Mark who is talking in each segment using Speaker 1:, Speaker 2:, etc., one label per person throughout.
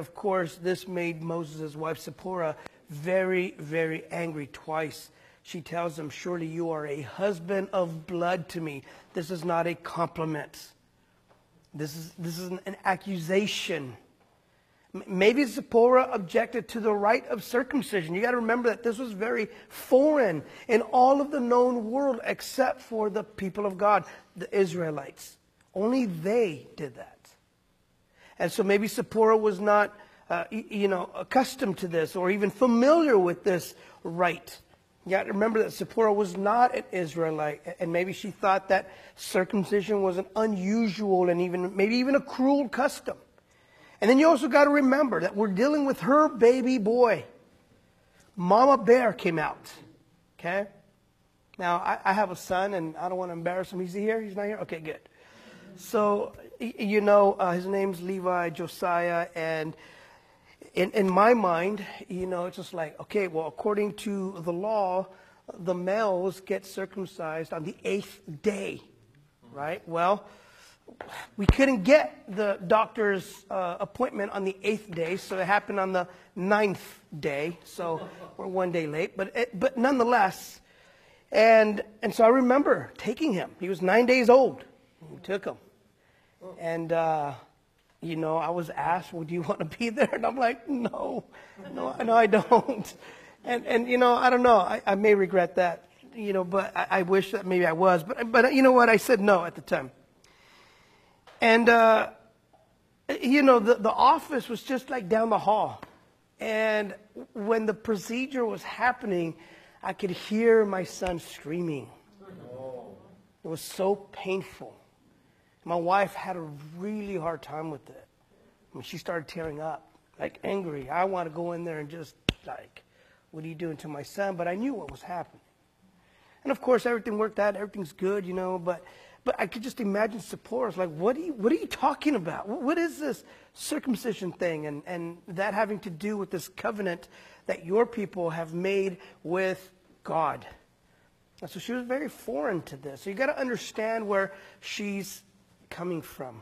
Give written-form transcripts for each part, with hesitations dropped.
Speaker 1: of course, this made Moses' wife Zipporah very, very angry twice. She tells him, surely you are a husband of blood to me. This is not a compliment. This is an accusation. Maybe Zipporah objected to the rite of circumcision. You got to remember that this was very foreign in all of the known world except for the people of God, the Israelites. Only they did that. And so maybe Zipporah was not, accustomed to this or even familiar with this rite. You got to remember that Zipporah was not an Israelite, and maybe she thought that circumcision was an unusual and maybe even a cruel custom. And then you also got to remember that we're dealing with her baby boy. Mama Bear came out. Okay? Now, I have a son, and I don't want to embarrass him. Is he here? He's not here? Okay, good. So, his name's Levi Josiah, and in my mind, it's just like, okay, well, according to the law, the males get circumcised on the 8th day, right? Well, we couldn't get the doctor's appointment on the 8th day, so it happened on the 9th day, so we're 1 day late, but nonetheless, and so I remember taking him. He was 9 days old. We took him. And, I was asked, well, do you want to be there? And I'm like, no, I don't. And I don't know. I may regret that, but I wish that maybe I was. But you know what? I said no at the time. And, the office was just like down the hall. And when the procedure was happening, I could hear my son screaming. It was so painful. My wife had a really hard time with it. I mean, she started tearing up, like angry. I want to go in there and just like, what are you doing to my son? But I knew what was happening. And of course, everything worked out. Everything's good, but I could just imagine Zipporah's like, what are you talking about? What is this circumcision thing? And that having to do with this covenant that your people have made with God. And so she was very foreign to this. So you got to understand where she's coming from.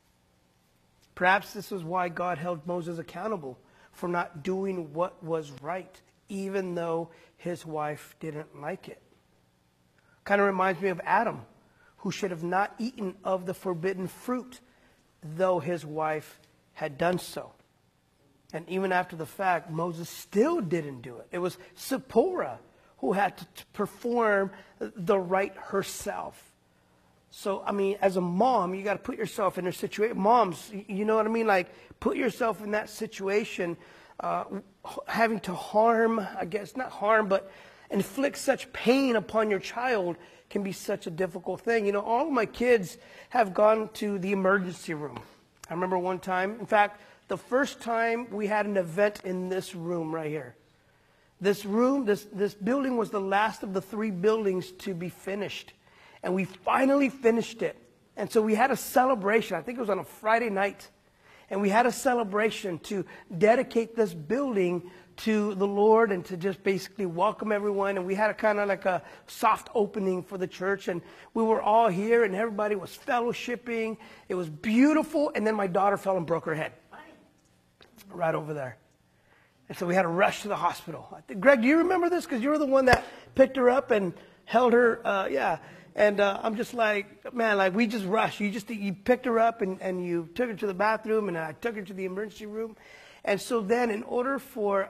Speaker 1: Perhaps this is why God held Moses accountable for not doing what was right, even though his wife didn't like it. Kind of reminds me of Adam, who should have not eaten of the forbidden fruit, though his wife had done so. And even after the fact, Moses still didn't do it. It was Zipporah who had to perform the rite herself. So, I mean, as a mom, you got to put yourself in her situation. Moms, you know what I mean? Like, put yourself in that situation, having to not harm, but inflict such pain upon your child can be such a difficult thing. All of my kids have gone to the emergency room. I remember one time, in fact, the first time we had an event in this room right here. This room, this building was the last of the 3 buildings to be finished. And we finally finished it. And so we had a celebration. I think it was on a Friday night. And we had a celebration to dedicate this building to the Lord and to just basically welcome everyone. And we had a kind of like a soft opening for the church. And we were all here and everybody was fellowshipping. It was beautiful. And then my daughter fell and broke her head. Right over there. And so we had to rush to the hospital. Greg, do you remember this? Because you were the one that picked her up and held her. Yeah. And I'm just like, man, like we just rushed. You picked her up and you took her to the bathroom, and I took her to the emergency room. And so then, in order for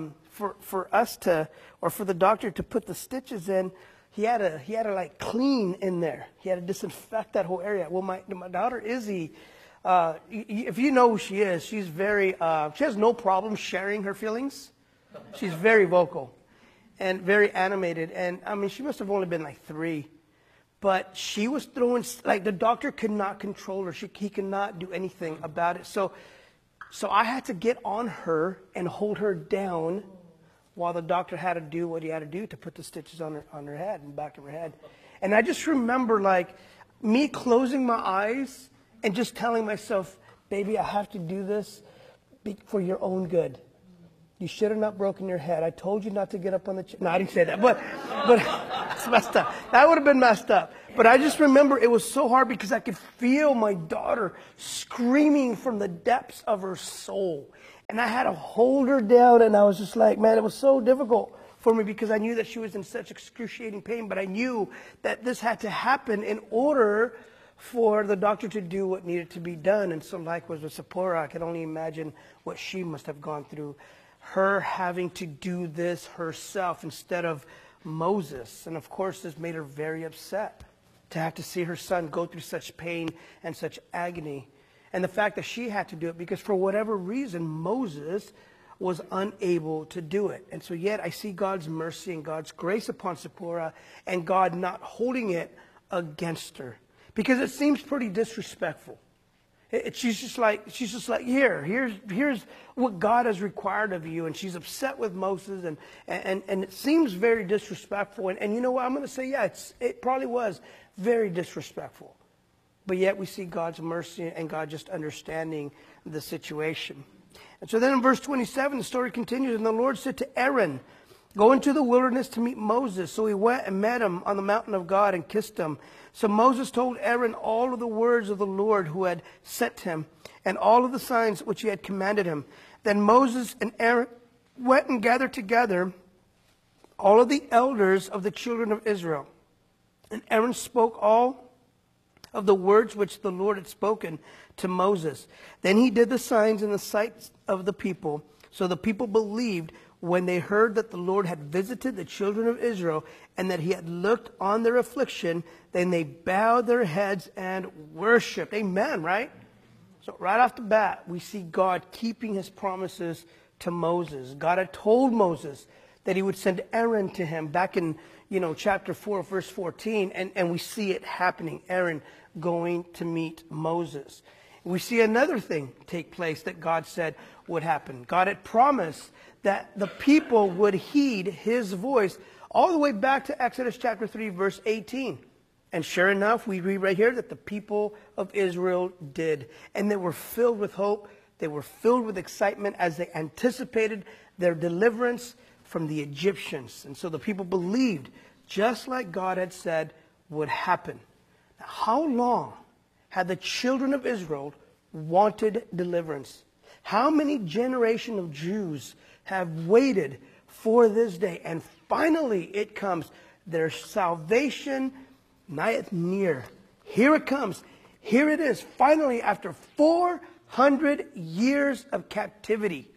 Speaker 1: us to, or for the doctor to put the stitches in, he had to like clean in there. He had to disinfect that whole area. Well, my daughter Izzy, if you know who she is, she's very. She has no problem sharing her feelings. She's very vocal and very animated. And I mean, she must have only been like 3. But she was throwing, like the doctor could not control her. He could not do anything about it. So I had to get on her and hold her down while the doctor had to do what he had to do to put the stitches on her head and back of her head. And I just remember like me closing my eyes and just telling myself, baby, I have to do this for your own good. You should have not broken your head. I told you not to get up on the chair. No, I didn't say that, but it's messed up. That would have been messed up. But I just remember it was so hard because I could feel my daughter screaming from the depths of her soul. And I had to hold her down, and I was just like, man, it was so difficult for me because I knew that she was in such excruciating pain, but I knew that this had to happen in order for the doctor to do what needed to be done. And so likewise with Zipporah, I can only imagine what she must have gone through. Her having to do this herself instead of Moses. And of course, this made her very upset to have to see her son go through such pain and such agony. And the fact that she had to do it because for whatever reason, Moses was unable to do it. And so yet I see God's mercy and God's grace upon Zipporah and God not holding it against her. Because it seems pretty disrespectful. She's just like, here's what God has required of you. And she's upset with Moses and it seems very disrespectful. And you know what? I'm going to say, yeah, it probably was very disrespectful. But yet we see God's mercy and God just understanding the situation. And so then in verse 27, the story continues. And the Lord said to Aaron, go into the wilderness to meet Moses. So he went and met him on the mountain of God and kissed him. So Moses told Aaron all of the words of the Lord who had sent him and all of the signs which he had commanded him. Then Moses and Aaron went and gathered together all of the elders of the children of Israel. And Aaron spoke all of the words which the Lord had spoken to Moses. Then he did the signs in the sight of the people. So the people believed when they heard that the Lord had visited the children of Israel and that he had looked on their affliction. Then they bowed their heads and worshiped. Amen, right? So right off the bat, we see God keeping his promises to Moses. God had told Moses that he would send Aaron to him back in, chapter 4, verse 14. And we see it happening. Aaron going to meet Moses. We see another thing take place that God said would happen. God had promised that the people would heed his voice all the way back to Exodus chapter 3, verse 18. And sure enough, we read right here that the people of Israel did. And they were filled with hope. They were filled with excitement as they anticipated their deliverance from the Egyptians. And so the people believed, just like God had said would happen. Now, how long had the children of Israel wanted deliverance? How many generations of Jews have waited for this day? And finally it comes. Their salvation nigheth near. Here it comes. Here it is. Finally, after 400 years of captivity.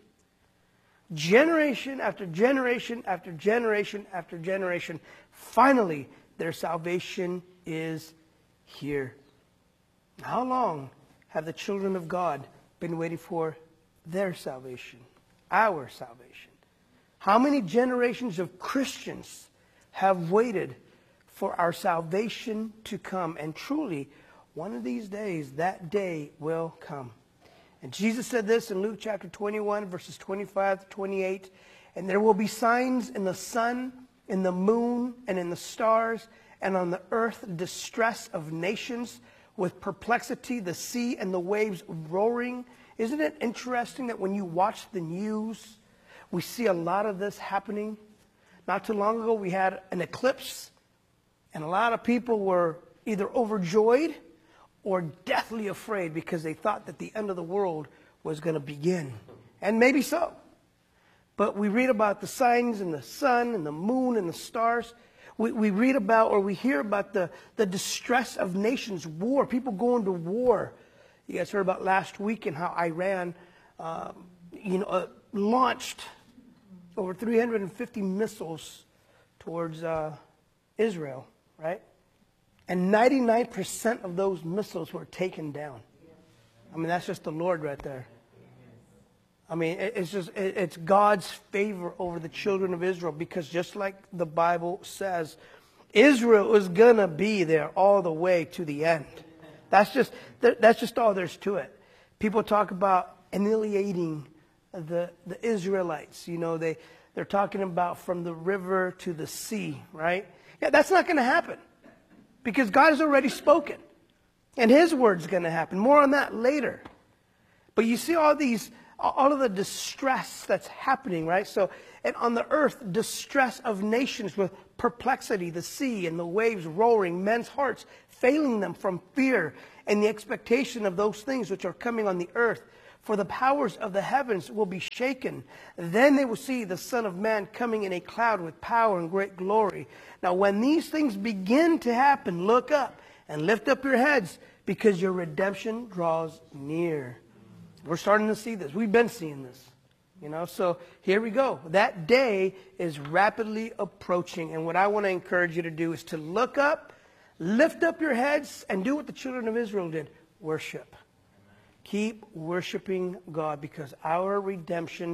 Speaker 1: Generation after generation after generation after generation. Finally, their salvation is here. How long have the children of God been waiting for their salvation, our salvation? How many generations of Christians have waited for our salvation to come? And truly, one of these days, that day will come. And Jesus said this in Luke chapter 21, verses 25 to 28. And there will be signs in the sun, in the moon, and in the stars, and on the earth distress of nations, with perplexity, the sea and the waves roaring. Isn't it interesting that when you watch the news, we see a lot of this happening? Not too long ago, we had an eclipse, and a lot of people were either overjoyed or deathly afraid because they thought that the end of the world was going to begin. And maybe so. But we read about the signs in the sun and the moon and the stars. We read about or we hear about the distress of nations, war, people going to war. You guys heard about last week and how Iran, launched over 350 missiles towards Israel, right? And 99% of those missiles were taken down. I mean, that's just the Lord right there. I mean, it's God's favor over the children of Israel, because just like the Bible says, Israel is going to be there all the way to the end. That's just all there's to it. People talk about annihilating the Israelites. They're talking about from the river to the sea, right? Yeah, that's not going to happen, because God has already spoken, and his word's going to happen. More on that later. But you see all these all of the distress that's happening, right? So, and on the earth, distress of nations with perplexity, the sea and the waves roaring, men's hearts failing them from fear and the expectation of those things which are coming on the earth. For the powers of the heavens will be shaken. Then they will see the Son of Man coming in a cloud with power and great glory. Now, when these things begin to happen, look up and lift up your heads, because your redemption draws near. We're starting to see this. We've been seeing this. So here we go. That day is rapidly approaching. And what I want to encourage you to do is to look up, lift up your heads, and do what the children of Israel did. Worship. Keep worshiping God, because our redemption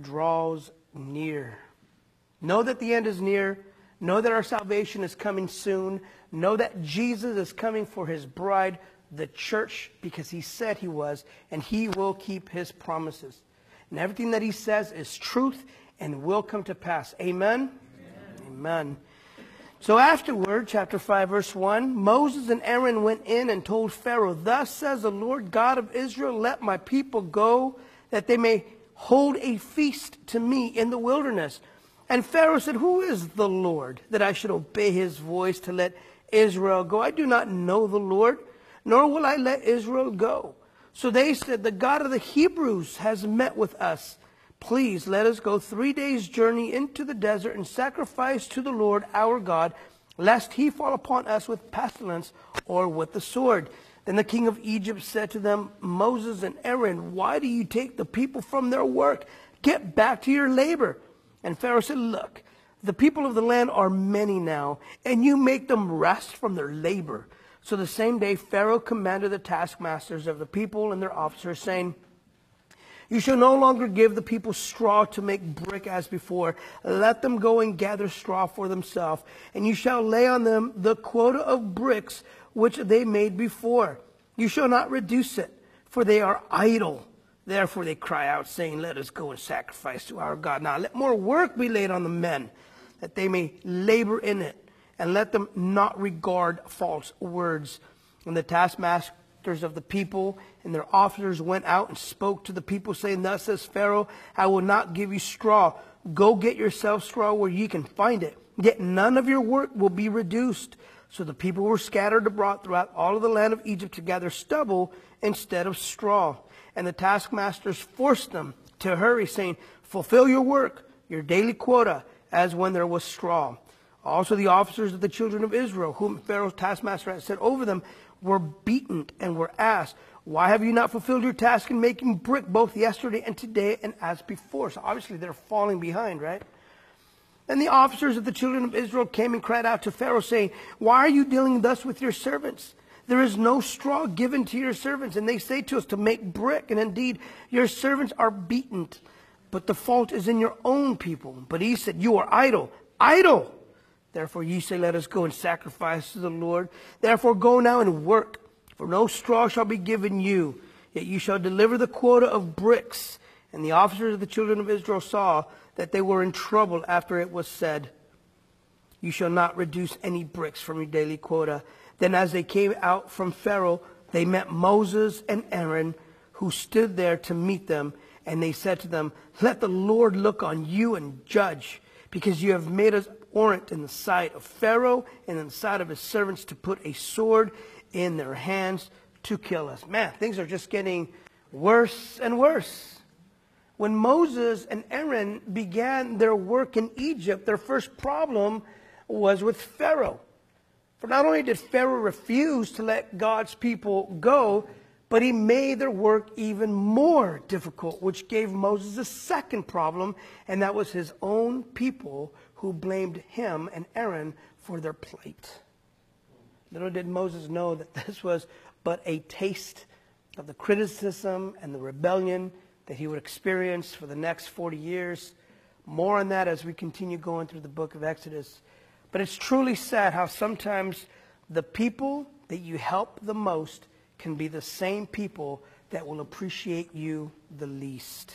Speaker 1: draws near. Know that the end is near. Know that our salvation is coming soon. Know that Jesus is coming for his bride, the church, because he said he was, and he will keep his promises. And everything that he says is truth and will come to pass. Amen? Amen. Amen. So afterward, chapter 5, verse 1, Moses and Aaron went in and told Pharaoh, "Thus says the Lord God of Israel, let my people go, that they may hold a feast to me in the wilderness." And Pharaoh said, "Who is the Lord, that I should obey his voice to let Israel go? I do not know the Lord, nor will I let Israel go." So they said, "The God of the Hebrews has met with us. Please let us go 3 days' journey into the desert and sacrifice to the Lord our God, lest he fall upon us with pestilence or with the sword." Then the king of Egypt said to them, "Moses and Aaron, why do you take the people from their work? Get back to your labor." And Pharaoh said, "Look, the people of the land are many now, and you make them rest from their labor." So the same day Pharaoh commanded the taskmasters of the people and their officers, saying, "You shall no longer give the people straw to make brick as before. Let them go and gather straw for themselves, and you shall lay on them the quota of bricks which they made before. You shall not reduce it, for they are idle." Therefore they cry out, saying, "Let us go and sacrifice to our God. Now let more work be laid on the men, that they may labor in it, and let them not regard false words." And the taskmasters of the people and their officers went out and spoke to the people, saying, "Thus says Pharaoh, I will not give you straw. Go get yourself straw where ye can find it. Yet none of your work will be reduced." So the people were scattered abroad throughout all of the land of Egypt to gather stubble instead of straw. And the taskmasters forced them to hurry, saying, "Fulfill your work, your daily quota, as when there was straw." Also the officers of the children of Israel, whom Pharaoh's taskmaster had set over them, were beaten and were asked, "Why have you not fulfilled your task in making brick both yesterday and today and as before?" So obviously they're falling behind, right? And the officers of the children of Israel came and cried out to Pharaoh, saying, "Why are you dealing thus with your servants? There is no straw given to your servants, and they say to us to make brick, and indeed your servants are beaten. But the fault is in your own people." But he said, "You are idle, idle. Therefore ye say, let us go and sacrifice to the Lord. Therefore go now and work, for no straw shall be given you, yet you shall deliver the quota of bricks." And the officers of the children of Israel saw that they were in trouble after it was said, "You shall not reduce any bricks from your daily quota." Then as they came out from Pharaoh, they met Moses and Aaron, who stood there to meet them. And they said to them, "Let the Lord look on you and judge, because you have made us abhorrent in the sight of Pharaoh and in the sight of his servants, to put a sword in their hands to kill us." Man, things are just getting worse and worse. When Moses and Aaron began their work in Egypt, their first problem was with Pharaoh. For not only did Pharaoh refuse to let God's people go, but he made their work even more difficult, which gave Moses a second problem, and that was his own people who blamed him and Aaron for their plight. Little did Moses know that this was but a taste of the criticism and the rebellion that he would experience for the next 40 years. More on that as we continue going through the book of Exodus. But it's truly sad how sometimes the people that you help the most can be the same people that will appreciate you the least.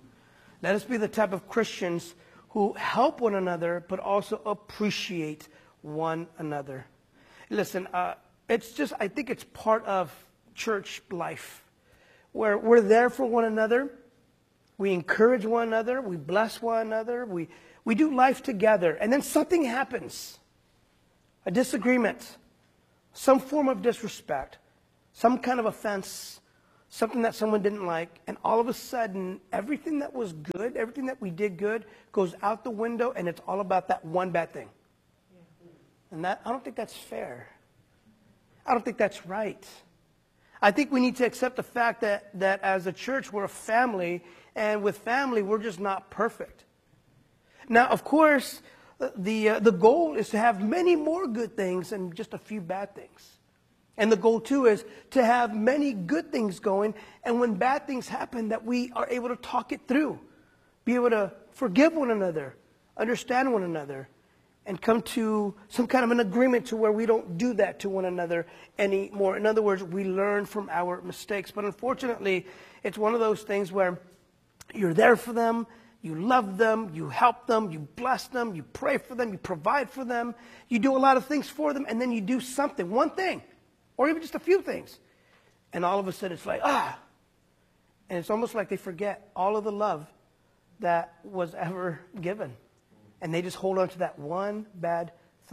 Speaker 1: Let us be the type of Christians who help one another, but also appreciate one another. Listen, it's just, I think it's part of church life, where we're there for one another, We encourage one another. We bless one another. We do life together. And then something happens. A disagreement. Some form of disrespect. Some kind of offense. Something that someone didn't like. And all of a sudden, everything that was good, everything that we did good, goes out the window, and it's all about that one bad thing. And I don't think that's fair. I don't think that's right. I think we need to accept the fact that as a church, we're a family, and with family, we're just not perfect. Now, of course, the goal is to have many more good things and just a few bad things. And the goal, too, is to have many good things going, and when bad things happen, that we are able to talk it through, be able to forgive one another, understand one another, and come to some kind of an agreement to where we don't do that to one another anymore. In other words, we learn from our mistakes. But unfortunately, it's one of those things where you're there for them, you love them, you help them, you bless them, you pray for them, you provide for them, you do a lot of things for them, and then you do something, one thing, or even just a few things. And all of a sudden it's like, and it's almost like they forget all of the love that was ever given. And they just hold on to that one bad